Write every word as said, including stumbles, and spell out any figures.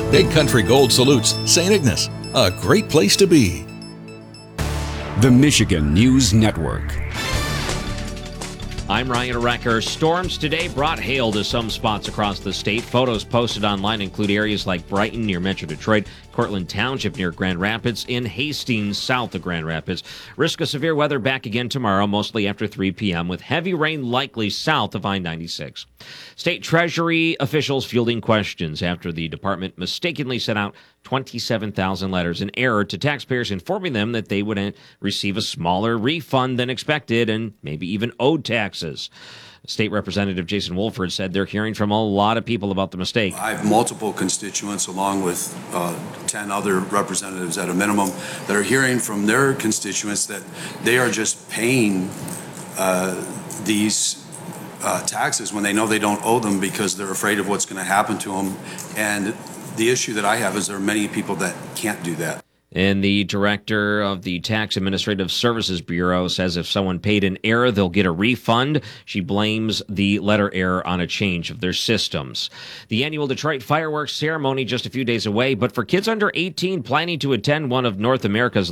Big Country Gold salutes Saint Ignace, a great place to be. The Michigan News Network. I'm Ryan Recker. Storms today brought hail to some spots across the state. Photos posted online include areas like Brighton near Metro Detroit, Cortland Township near Grand Rapids, and Hastings south of Grand Rapids. Risk of severe weather back again tomorrow, mostly after three p.m., with heavy rain likely south of I ninety-six. State Treasury officials fielding questions after the department mistakenly sent out twenty-seven thousand letters in error to taxpayers, informing them that they would receive a smaller refund than expected and maybe even owed taxes. State Representative Jason Wolford said they're hearing from a lot of people about the mistake. I have multiple constituents, along with uh, ten other representatives at a minimum, that are hearing from their constituents that they are just paying uh, these uh, taxes when they know they don't owe them because they're afraid of what's going to happen to them. And the issue that I have is there are many people that can't do that. And the director of the Tax Administrative Services Bureau says if someone paid in error, they'll get a refund. She blames the letter error on a change of their systems. The annual Detroit fireworks ceremony just a few days away, but for kids under eighteen planning to attend one of North America's